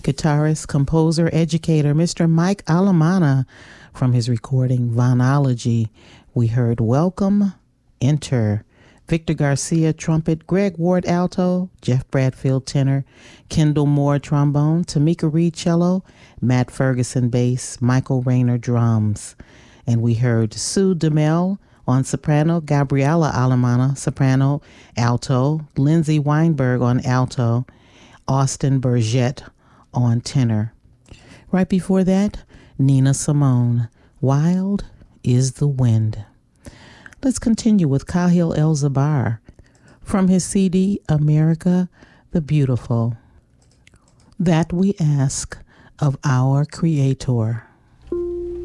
Guitarist, composer, educator, Mr. Mike Alamana. From his recording Vonology, we heard Welcome, Enter. Victor Garcia, trumpet, Greg Ward, alto, Jeff Bradfield, tenor, Kendall Moore, trombone, Tamika Reed, cello, Matt Ferguson, bass, Michael Rayner, drums. And we heard Sue DeMel on soprano, Gabriella Alamana, soprano, alto, Lindsay Weinberg on alto, Austin Burgett on tenor. Right before that, Nina Simone, Wild is the Wind. Let's continue with Kahil El-Zabar from his CD, America the Beautiful. That we ask of our Creator.